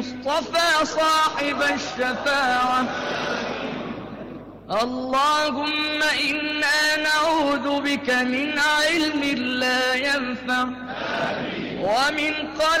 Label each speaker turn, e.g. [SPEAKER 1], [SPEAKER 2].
[SPEAKER 1] المصطفى صاحب الشفاعة. اللهم إنا نعوذ بك من علم لا ينفع ومن قلب